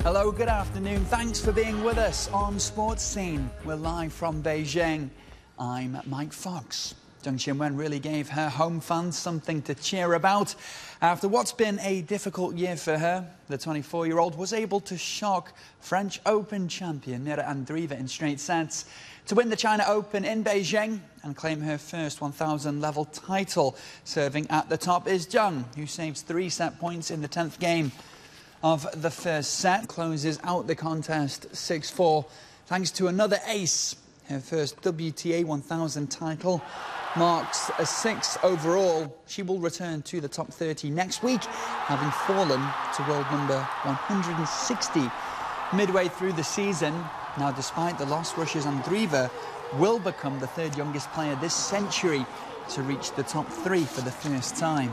Hello, good afternoon. Thanks for being with us on Sports Scene. We're live from Beijing. I'm Mike Fox. Zheng Qinwen really gave her home fans something to cheer about. After what's been a difficult year for her, the 24-year-old was able to shock French Open champion Mira Andreeva in straight sets to win the China Open in Beijing and claim her first 1,000 level title. Serving at the top is Zheng, who saves 3 set points in the 10th game of the first set. Closes out the contest 6-4 thanks to another ace. Her first WTA 1000 title marks a 6th overall. She will return to the top 30 next week, having fallen to world number 160 midway through the season. Now, despite the loss, Russia's Andreeva will become the 3rd youngest player this century to reach the top 3 for the first time.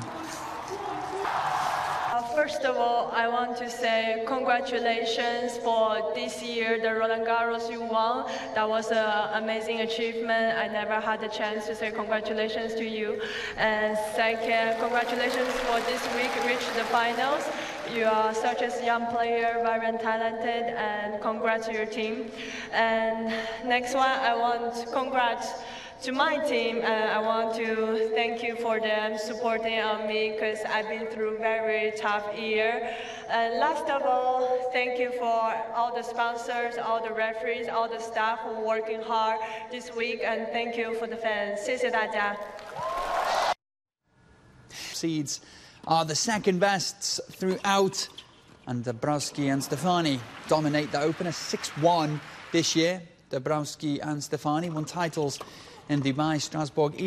First of all, I want to say congratulations for this year, the Roland Garros you won. That was an amazing achievement. I never had the chance to say congratulations to you. And second, congratulations for this week, reach the finals. You are such a young player, very talented, and congrats to your team. And next one, I want congrats to my team. I want to thank you for them supporting on me because I've been through a very tough year. And last of all, thank you for all the sponsors, all the referees, all the staff who are working hard this week, and thank you for the fans. 谢谢大家. Seeds are the second best throughout, and Dabrowski and Stefani dominate the opener 6-1 this year. Dabrowski and Stefani won titles in Dubai, Strasbourg,